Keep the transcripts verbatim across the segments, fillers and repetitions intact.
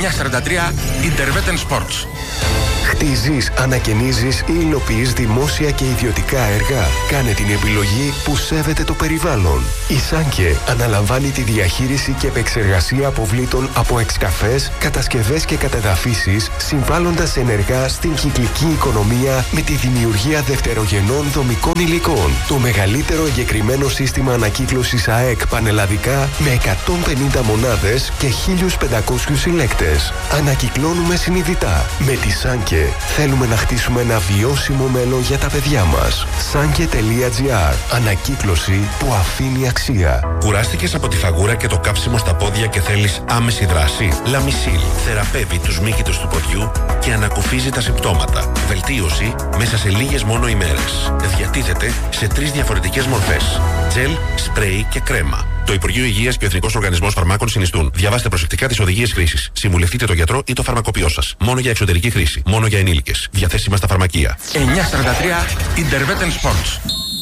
εννιακόσια σαράντα τρία Intervetten Sports. Χτίζεις, ανακαινίζεις ή υλοποιείς δημόσια και ιδιωτικά έργα. Κάνε την επιλογή που σέβεται το περιβάλλον. Η Σάνκε αναλαμβάνει τη διαχείριση και επεξεργασία αποβλήτων από εξκαφές, κατασκευές και κατεδαφίσεις, συμβάλλοντας ενεργά στην κυκλική οικονομία με τη δημιουργία δευτερογενών δομικών υλικών. Το μεγαλύτερο εγκεκριμένο σύστημα ανακύκλωσης ΑΕΚ πανελλαδικά με εκατόν πενήντα μονάδες και χίλιους πεντακόσιους συλλέκτες. Ανακυκλώνουμε συνειδητά. Με τη Σάνκε θέλουμε να χτίσουμε ένα βιώσιμο μέλλον για τα παιδιά μας. Σάνκε τελεία τζι άρ. Ανακύκλωση που αφήνει αξία. Κουράστηκες από τη φαγούρα και το κάψιμο στα πόδια και θέλεις άμεση δράση? Λαμισίλ θεραπεύει τους μύκητους του ποδιού και ανακουφίζει τα συμπτώματα. Βελτίωση μέσα σε λίγες μόνο ημέρες. Διατίθεται σε τρεις διαφορετικές μορφές: τζελ, σπρέι και κρέμα. Το Υπουργείο Υγείας και ο Εθνικός Οργανισμός Φαρμάκων συνιστούν. Διαβάστε προσεκτικά τις οδηγίες χρήσης. Συμβουλευτείτε τον γιατρό ή το φαρμακοποιό σας. Μόνο για εξωτερική χρήση. Μόνο για ενήλικες. Διαθέσιμα στα φαρμακεία. εννιακόσια σαράντα τρία Intervetten Sports.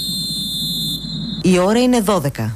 Η ώρα είναι δώδεκα.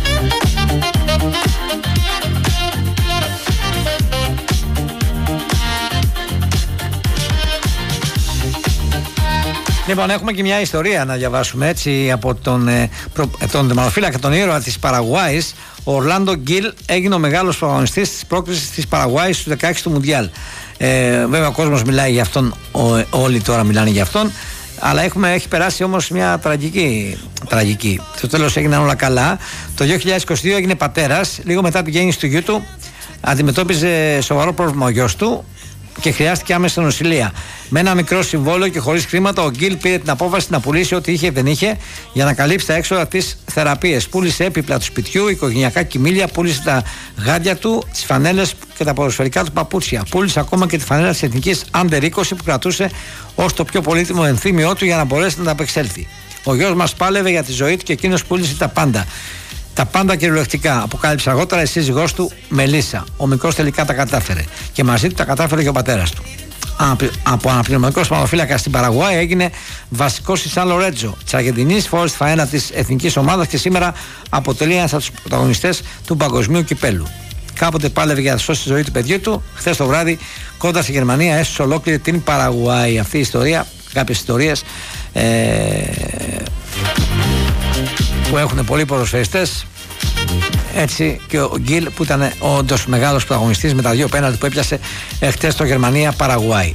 Λοιπόν, έχουμε και μια ιστορία να διαβάσουμε έτσι από τον, ε, προ, τον τερματοφύλακα, τον ήρωα της Παραγουάης. Ο Ορλάντο Γκίλ έγινε ο μεγάλος πρωταγωνιστής της πρόκρισης της Παραγουάης στους δεκαέξι του Μουντιάλ. Ε, βέβαια ο κόσμος μιλάει για αυτόν, ο, όλοι τώρα μιλάνε για αυτόν. Αλλά έχουμε, έχει περάσει όμως μια τραγική, τραγική. Στο τέλος έγιναν όλα καλά. Το δύο χιλιάδες είκοσι δύο έγινε πατέρας. Λίγο μετά την γέννηση του γιού του αντιμετώπιζε σοβαρό πρόβλημα ο γιος του και χρειάστηκε άμεσα νοσηλεία. Με ένα μικρό συμβόλαιο και χωρίς χρήματα, ο Γκίλ πήρε την απόφαση να πουλήσει ό,τι είχε δεν είχε για να καλύψει τα έξοδα της θεραπείας. Πούλησε έπιπλα του σπιτιού, οικογενειακά κοιμήλια, πούλησε τα γάντια του, τις φανέλες και τα ποδοσφαιρικά του παπούτσια. Πούλησε ακόμα και τη φανέλα της εθνικής Άντερ είκοσι που κρατούσε ως το πιο πολύτιμο ενθύμιό του για να μπορέσει να τα απεξέλθει. Ο γιος μας πάλευε για τη ζωή του και εκείνος πούλησε τα πάντα. Τα πάντα κυριολεκτικά. Αποκάλυψε αργότερα η σύζυγός του Μελίσσα. Ο μικρός τελικά τα κατάφερε. Και μαζί του τα κατάφερε και ο πατέρας του. Από αναπληρωματικός τερματοφύλακας στην Παραγουάη έγινε βασικός στη Σαν Λορέτζο της Αργεντινής, φόρησε τη φαένα της εθνικής ομάδας και σήμερα αποτελεί ένας από τους πρωταγωνιστές του παγκοσμίου κυπέλου. Κάποτε πάλευε για να σώσει τη ζωή του παιδιού του. Χθες το βράδυ, κοντά στη Γερμανία, έσωσε ολόκληρη την Παραγουάη. Αυτή η ιστορία, κάποιες ιστορίες ε, που έχουν πολλοί ποδοσφαιριστές. Έτσι και ο Γκίλ που ήταν όντως μεγάλος πρωταγωνιστής με τα δύο πέναλτι που έπιασε χτες στο Γερμανία-Παραγουάη.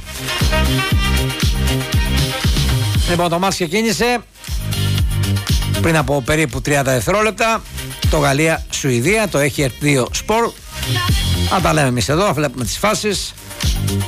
Λοιπόν, το μάτς ξεκίνησε πριν από περίπου τριάντα δευτερόλεπτα. Το Γαλλία-Σουηδία, το έχει δύο σπορ. Αν τα λέμε εμείς εδώ, βλέπουμε τις φάσεις.